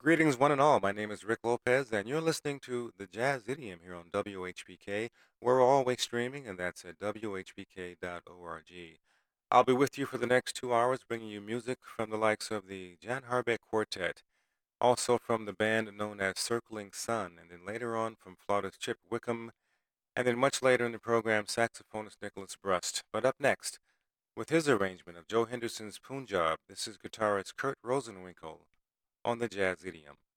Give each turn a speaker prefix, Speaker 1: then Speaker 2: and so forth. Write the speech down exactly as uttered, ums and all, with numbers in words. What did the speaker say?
Speaker 1: Greetings, one and all. My name is Rick Lopez, and you're listening to the Jazz Idiom here on W H B K. We're always streaming, and that's at w h b k dot org. I'll be with you for the next two hours, bringing you music from the likes of the Jan Harbeck Quartet, also from the band known as Circling Sun, and then later on from flautist Chip Wickham, and then much later in the program, saxophonist Nicholas Brust. But up next, with his arrangement of Joe Henderson's Punjab, this is guitarist Kurt Rosenwinkel on the Jazz Idiom.